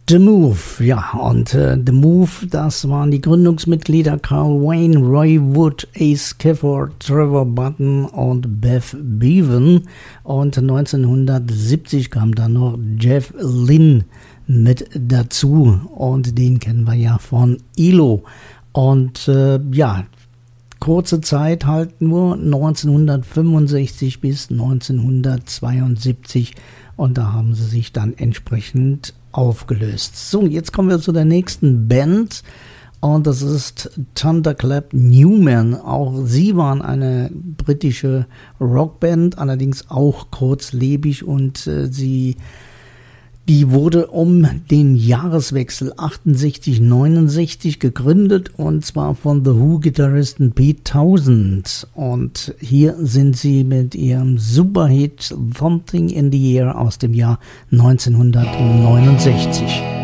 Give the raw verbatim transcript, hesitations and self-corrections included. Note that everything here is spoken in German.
The Move, ja, und äh, The Move, das waren die Gründungsmitglieder Carl Wayne, Roy Wood, Ace Clifford, Trevor Button und Beth Bevan. Und neunzehnhundertsiebzig kam dann noch Jeff Lynne mit dazu und den kennen wir ja von E L O. Und äh, ja, kurze Zeit halt nur, neunzehnhundertfünfundsechzig bis neunzehnhundertzweiundsiebzig, und da haben sie sich dann entsprechend aufgelöst. So, jetzt kommen wir zu der nächsten Band und das ist Thunderclap Newman. Auch sie waren eine britische Rockband, allerdings auch kurzlebig, und äh, sie die wurde um den Jahreswechsel achtundsechzig neunundsechzig gegründet, und zwar von The Who-Gitarristen Pete Townshend. Und hier sind sie mit ihrem Superhit Something in the Air aus dem Jahr neunzehnhundertneunundsechzig.